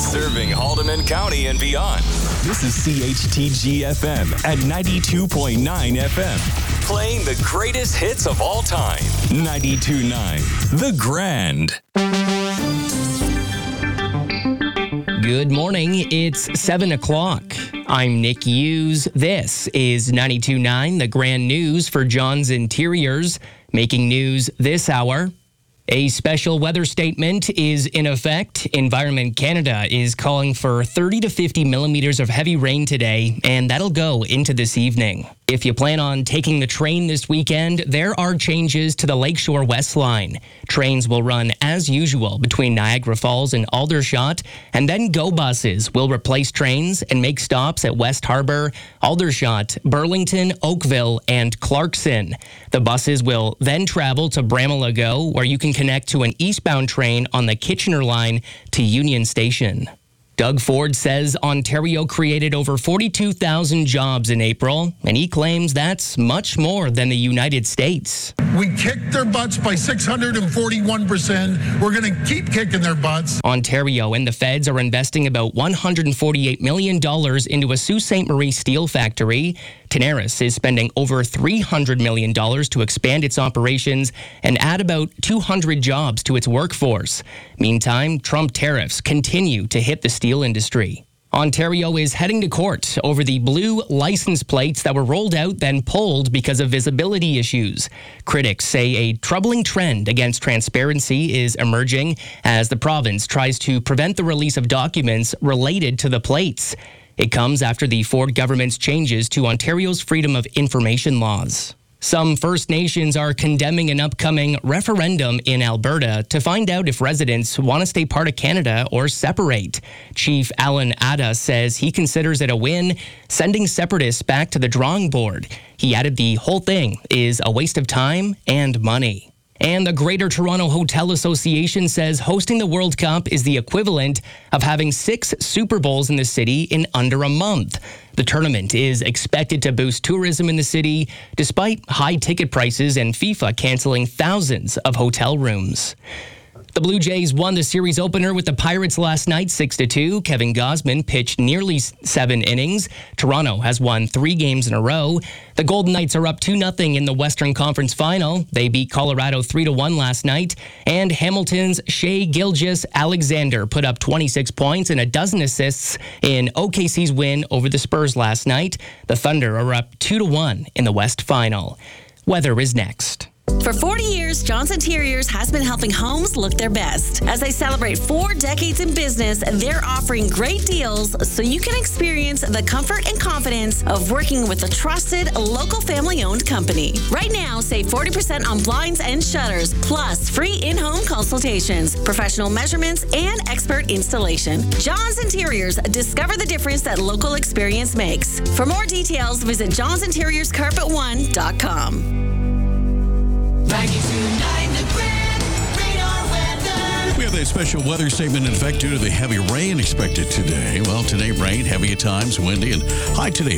Serving Haldeman County and beyond. This is CHTG-FM at 92.9 FM. Playing the greatest hits of all time. 92.9 The Grand. Good morning. It's 7 o'clock. I'm Nick Hughes. This is 92.9 The Grand News for John's Interiors. Making news this hour. A special weather statement is in effect. Environment Canada is calling for 30 to 50 millimeters of heavy rain today, and that'll go into this evening. If you plan on taking the train this weekend, there are changes to the Lakeshore West Line. Trains will run as usual between Niagara Falls and Aldershot, and then GO buses will replace trains and make stops at West Harbour, Aldershot, Burlington, Oakville, and Clarkson. The buses will then travel to Bramalea GO, where you can connect to an eastbound train on the Kitchener line to Union Station. Doug Ford says Ontario created over 42,000 jobs in April, and he claims that's much more than the United States. We kicked their butts by 641%. We're going to keep kicking their butts. Ontario and the feds are investing about $148 million into a Sault Ste. Marie steel factory. Tenaris is spending over $300 million to expand its operations and add about 200 jobs to its workforce. Meantime, Trump tariffs continue to hit the steel industry. Ontario is heading to court over the blue license plates that were rolled out then pulled because of visibility issues. Critics say a troubling trend against transparency is emerging as the province tries to prevent the release of documents related to the plates. It comes after the Ford government's changes to Ontario's Freedom of Information laws. Some First Nations are condemning an upcoming referendum in Alberta to find out if residents want to stay part of Canada or separate. Chief Alan Atta says he considers it a win, sending separatists back to the drawing board. He added the whole thing is a waste of time and money. And the Greater Toronto Hotel Association says hosting the World Cup is the equivalent of having 6 Super Bowls in the city in under a month. The tournament is expected to boost tourism in the city, despite high ticket prices and FIFA canceling thousands of hotel rooms. The Blue Jays won the series opener with the Pirates last night, 6-2. Kevin Gausman pitched nearly 7 innings. Toronto has won 3 games in a row. The Golden Knights are up 2-0 in the Western Conference Final. They beat Colorado 3-1 last night. And Hamilton's Shai Gilgeous-Alexander put up 26 points and a dozen assists in OKC's win over the Spurs last night. The Thunder are up 2-1 in the West Final. Weather is next. For 40 years, John's Interiors has been helping homes look their best. As they celebrate 4 decades in business, they're offering great deals so you can experience the comfort and confidence of working with a trusted, local family-owned company. Right now, save 40% on blinds and shutters, plus free in-home consultations, professional measurements, and expert installation. John's Interiors, discover the difference that local experience makes. For more details, visit johnsinteriorscarpet1.com. 92.9 The Grand Radar Weather. We have a special weather statement in effect due to the heavy rain expected today. Well, today rain, heavy at times, windy, and high today